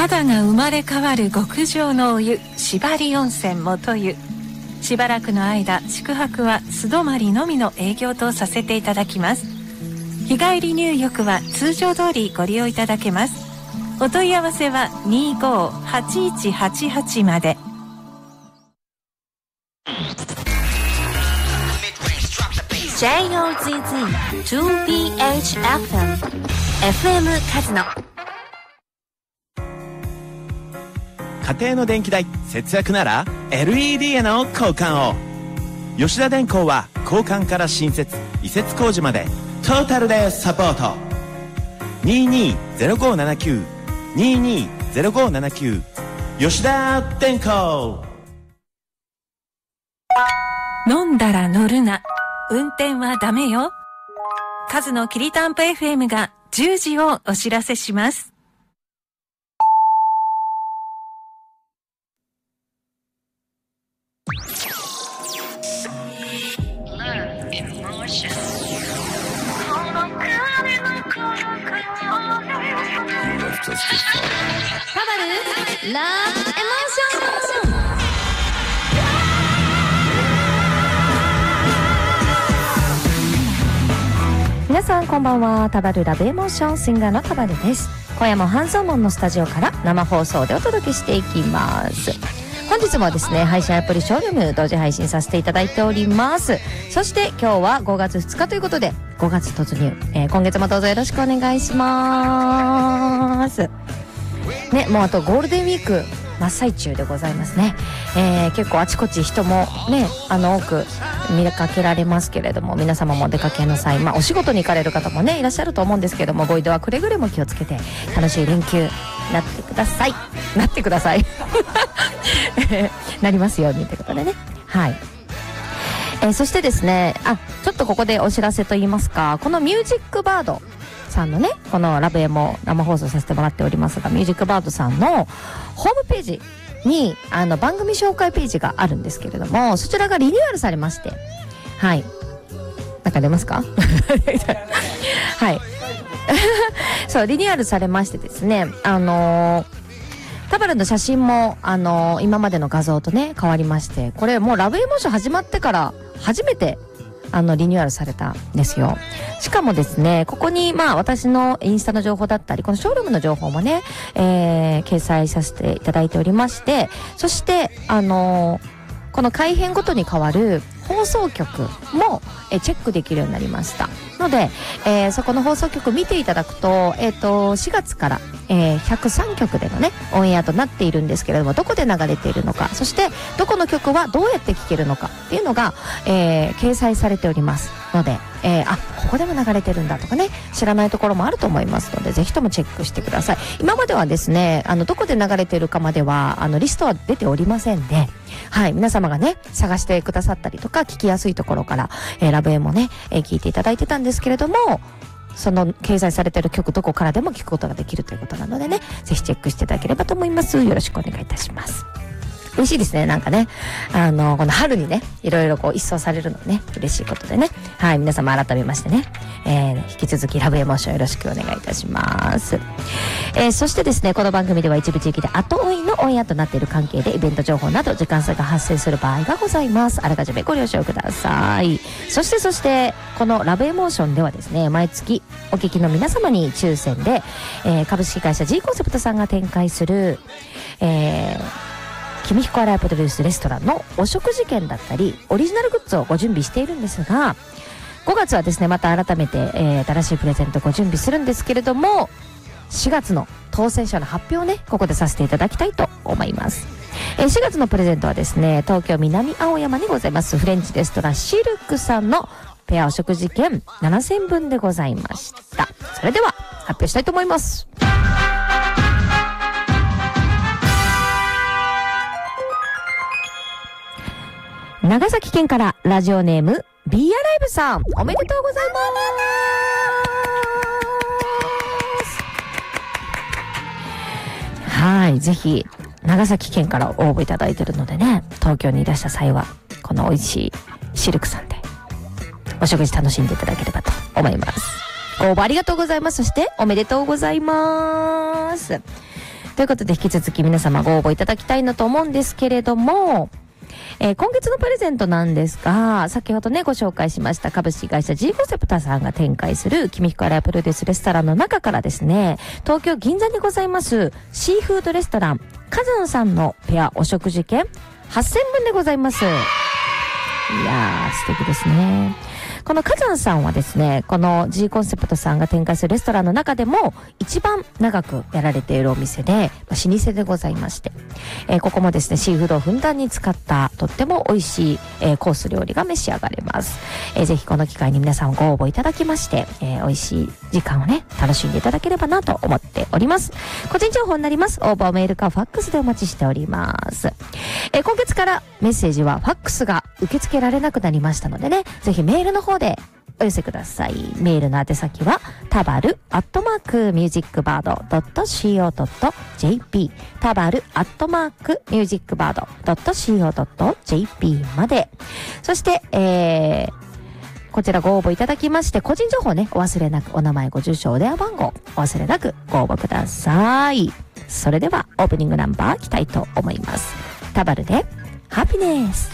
肌が生まれ変わる極上のお湯、芝里温泉元湯。しばらくの間宿泊は素泊まりのみの営業とさせていただきます。日帰り入浴は通常通りご利用いただけます。お問い合わせは258188まで。 JOZZ2BHFM FM カズノ。 家庭の電気代節約なら LED への交換を。吉田電工は交換から新設移設工事までトータルでサポート。 220579 220579 吉田電工。 飲んだら乗るな、運転はダメよ。カズのきりたんぽ FM が10時をお知らせします。 タバルラブエモーション。皆さんこんばんは。タバルラブエモーションシンガーのタバルです。今夜も半蔵門のスタジオから生放送でお届けしていきます。本日もですね、配信アプリショールーム同時配信させていただいております。そして今日は5月2日ということで5月突入、今月もどうぞよろしくお願いしますね。もうあとゴールデンウィーク真っ最中でございますね。結構あちこち人もね多く見かけられますけれども、皆様もお出かけの際、お仕事に行かれる方もねいらっしゃると思うんですけども、ご移動はくれぐれも気をつけて楽しい連休なってくださいなりますようにということでね。はい。そしてですね、ちょっとここでお知らせといいますか、このミュージックバードさんのね、このラブエも生放送させてもらっておりますが、ミュージックバードさんのホームページに番組紹介ページがあるんですけれども、そちらがリニューアルされまして、はい、なんか出ますかはいそうリニューアルされましてですね、タバルの写真も今までの画像とね変わりまして、これもうラブエモーション始まってから初めてリニューアルされたんですよ。しかもですね、ここに私のインスタの情報だったり、このショールームの情報もね、掲載させていただいておりまして、そしてこの改編ごとに変わる放送局もチェックできるようになりましたので、そこの放送局見ていただくと、4月から、103曲でのねオンエアとなっているんですけれども、どこで流れているのか、そしてどこの曲はどうやって聴けるのかっていうのが、掲載されておりますので、ここでも流れてるんだとかね、知らないところもあると思いますので、ぜひともチェックしてください。今まではですね、どこで流れているかまではリストは出ておりませんで、はい、皆様がね探してくださったりとか、聞きやすいところから、ラブエもね、聞いていただいてたんですけれども、その掲載されている曲どこからでも聞くことができるということなのでね、ぜひチェックしていただければと思います。よろしくお願いいたします。嬉しいですね。なんかね、この春にね、いろいろこう一掃されるのね、嬉しいことでね。はい、皆様改めましてね、引き続きラブエモーションよろしくお願いいたします。そしてですね、この番組では一部地域で後追いのオンエアとなっている関係で、イベント情報など時間差が発生する場合がございます。あらかじめご了承ください。そして、このラブエモーションではですね、毎月お聞きの皆様に抽選で、株式会社 G コンセプトさんが展開する、君彦洗いプロデュースレストランのお食事券だったりオリジナルグッズをご準備しているんですが、5月はですねまた改めて、新しいプレゼントをご準備するんですけれども、4月の当選者の発表をねここでさせていただきたいと思います。4月のプレゼントはですね、東京南青山にございますフレンチレストランシルクさんのペアお食事券7000分でございました。それでは発表したいと思います。長崎県からラジオネーム B アライブさん、おめでとうございます。はい、ぜひ長崎県から応募いただいているのでね、東京にいらした際はこの美味しいシルクさんでお食事楽しんでいただければと思います。ご応募ありがとうございます。そしておめでとうございます。 ということで引き続き皆様ご応募いただきたいなと思うんですけれども、今月のプレゼントなんですが、先ほどねご紹介しました株式会社 G コンセプタさんが展開する君彦プロデュースレストランの中からですね、東京銀座にございますシーフードレストランカザンさんのペアお食事券8000分でございます。いやー素敵ですね。このカザンさんはですね、この G コンセプトさんが展開するレストランの中でも一番長くやられているお店で、老舗でございまして、ここもですねシーフードをふんだんに使ったとっても美味しい、コース料理が召し上がれます。ぜひこの機会に皆さんご応募いただきまして、美味しい時間をね楽しんでいただければなと思っております。個人情報になります。応募メールかファックスでお待ちしております。今月からメッセージはファックスが受け付けられなくなりましたのでね、ぜひメールの方でお寄せください。メールの宛先はタバル@musicbird.co.jp タバル@musicbird.co.jp まで。そして、こちらご応募いただきまして、個人情報ねお忘れなく、お名前ご住所お電話番号お忘れなくご応募ください。それではオープニングナンバーいきたいと思います。タバルでハピネス。